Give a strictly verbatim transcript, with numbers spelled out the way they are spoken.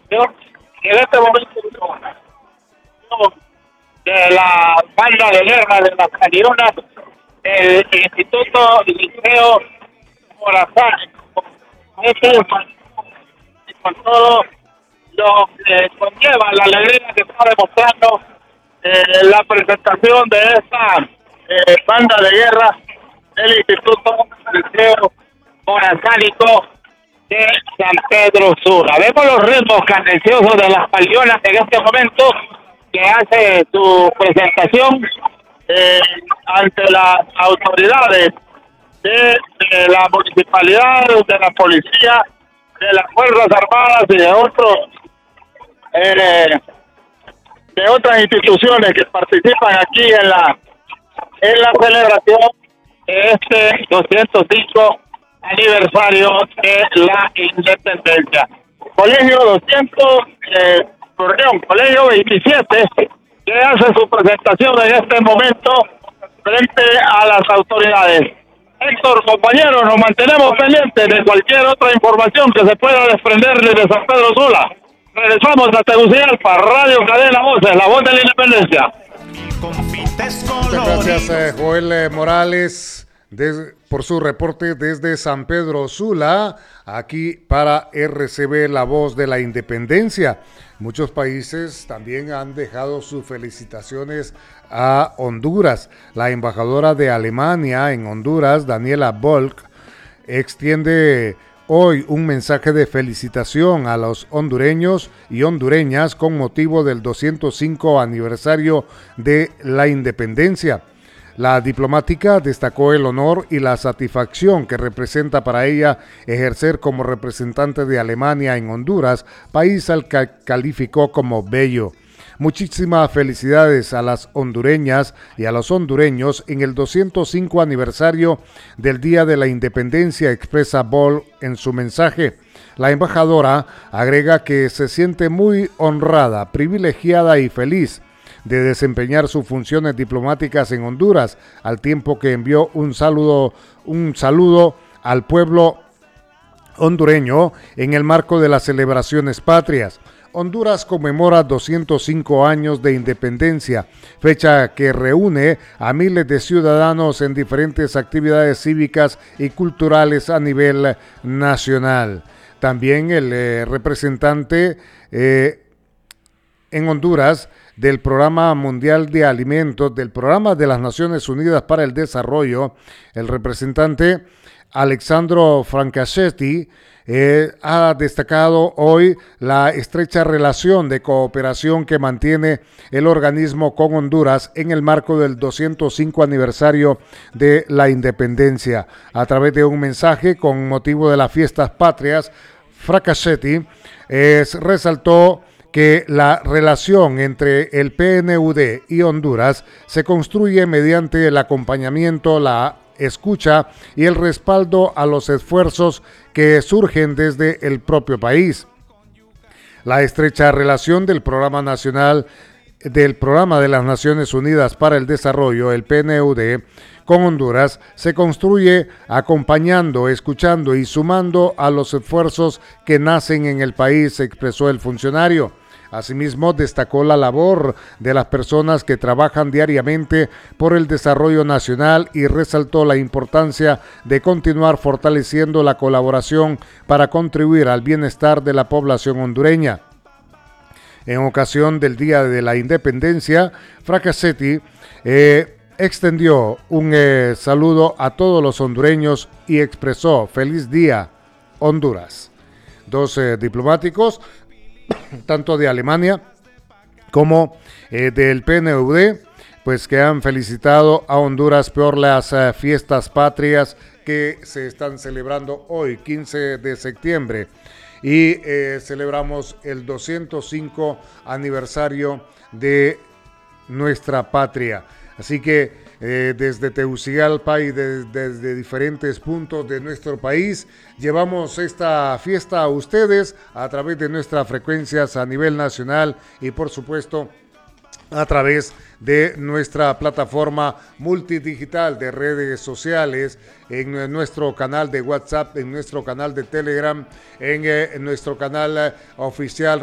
En este momento de la banda de guerra de las Cañonas, el Instituto Liceo Morazán, este, con todo lo que conlleva la alegría que está demostrando eh, la presentación de esta eh, banda de guerra del Instituto Liceo Morazánico de San Pedro Sula. Vemos los ritmos cadenciosos de las palionas en este momento, que hace su presentación eh, ante las autoridades de, de la municipalidad, de la policía, de las Fuerzas Armadas y de otros eh, de otras instituciones que participan aquí en la en la celebración de este doscientos cinco aniversario de la independencia. Colegio doscientos, eh, Torreón, Colegio veintisiete, que hace su presentación en este momento frente a las autoridades. Héctor, compañeros, nos mantenemos pendientes de cualquier otra información que se pueda desprender desde San Pedro Sula. Regresamos a Tegucigalpa, Radio Cadena Voces, la voz de la independencia. Muchas gracias, eh, Joel eh, Morales, de, por su reporte desde San Pedro Sula, aquí para R C B, la voz de la independencia. Muchos países también han dejado sus felicitaciones a Honduras. La embajadora de Alemania en Honduras, Daniela Volk, extiende hoy un mensaje de felicitación a los hondureños y hondureñas con motivo del doscientos cinco aniversario de la independencia. La diplomática destacó el honor y la satisfacción que representa para ella ejercer como representante de Alemania en Honduras, país al que calificó como bello. Muchísimas felicidades a las hondureñas y a los hondureños en el doscientos cinco aniversario del Día de la Independencia, expresa Bol en su mensaje. La embajadora agrega que se siente muy honrada, privilegiada y feliz de desempeñar sus funciones diplomáticas en Honduras, al tiempo que envió un saludo, un saludo al pueblo hondureño en el marco de las celebraciones patrias. Honduras conmemora doscientos cinco años de independencia, fecha que reúne a miles de ciudadanos en diferentes actividades cívicas y culturales a nivel nacional. También el eh, representante eh, en Honduras del Programa Mundial de Alimentos, del Programa de las Naciones Unidas para el Desarrollo, el representante Alexandro Francaschetti, Eh, ha destacado hoy la estrecha relación de cooperación que mantiene el organismo con Honduras en el marco del doscientos cinco aniversario de la independencia. A través de un mensaje con motivo de las fiestas patrias, Francaschetti eh, resaltó que la relación entre el P N U D y Honduras se construye mediante el acompañamiento, la escucha y el respaldo a los esfuerzos que surgen desde el propio país. La estrecha relación del Programa Nacional del Programa de las Naciones Unidas para el Desarrollo, el P N U D, con Honduras se construye acompañando, escuchando y sumando a los esfuerzos que nacen en el país, expresó el funcionario. Asimismo, destacó la labor de las personas que trabajan diariamente por el desarrollo nacional y resaltó la importancia de continuar fortaleciendo la colaboración para contribuir al bienestar de la población hondureña. En ocasión del Día de la Independencia, Francaschetti eh, extendió un eh, saludo a todos los hondureños y expresó feliz día, Honduras. Dos eh, diplomáticos tanto de Alemania como eh, del P N U D, pues que han felicitado a Honduras por las uh, fiestas patrias que se están celebrando hoy, quince de septiembre, y eh, celebramos el doscientos cinco aniversario de nuestra patria. Así que eh, desde Tegucigalpa y de, desde diferentes puntos de nuestro país llevamos esta fiesta a ustedes a través de nuestras frecuencias a nivel nacional y por supuesto a través de nuestra plataforma multidigital de redes sociales, en nuestro canal de WhatsApp, en nuestro canal de Telegram, en, eh, en nuestro canal eh, oficial